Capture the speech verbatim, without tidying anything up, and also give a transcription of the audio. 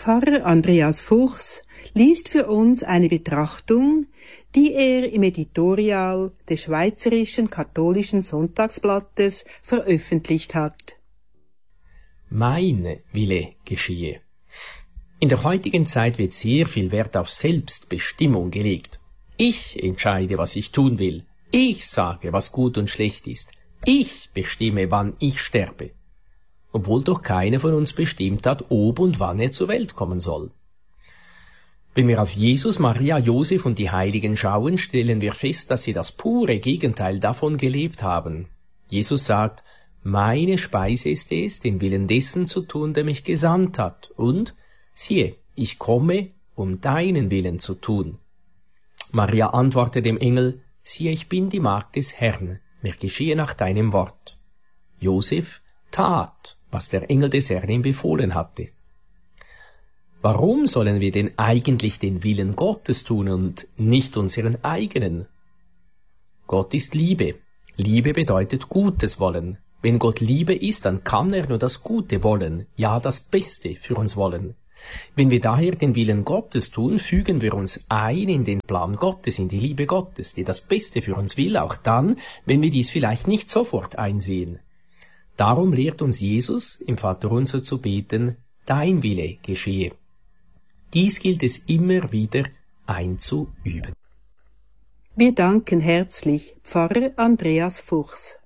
Pfarrer Andreas Fuchs liest für uns eine Betrachtung, die er im Editorial des Schweizerischen Katholischen Sonntagsblattes veröffentlicht hat. Mein Wille geschehe. In der heutigen Zeit wird sehr viel Wert auf Selbstbestimmung gelegt. Ich entscheide, was ich tun will. Ich sage, was gut und schlecht ist. Ich bestimme, wann ich sterbe. Obwohl doch keiner von uns bestimmt hat, ob und wann er zur Welt kommen soll. Wenn wir auf Jesus, Maria, Josef und die Heiligen schauen, stellen wir fest, dass sie das pure Gegenteil davon gelebt haben. Jesus sagt, meine Speise ist es, den Willen dessen zu tun, der mich gesandt hat. Und, siehe, ich komme, um deinen Willen zu tun. Maria antwortete dem Engel, siehe, ich bin die Magd des Herrn, mir geschehe nach deinem Wort. Josef tat, was der Engel des Herrn ihm befohlen hatte. Warum sollen wir denn eigentlich den Willen Gottes tun und nicht unseren eigenen? Gott ist Liebe. Liebe bedeutet Gutes wollen. Wenn Gott Liebe ist, dann kann er nur das Gute wollen, ja das Beste für uns wollen. Wenn wir daher den Willen Gottes tun, fügen wir uns ein in den Plan Gottes, in die Liebe Gottes, die das Beste für uns will, auch dann, wenn wir dies vielleicht nicht sofort einsehen. Darum lehrt uns Jesus, im Vaterunser zu beten, dein Wille geschehe. Dies gilt es immer wieder einzuüben. Wir danken herzlich Pfarrer Andreas Fuchs.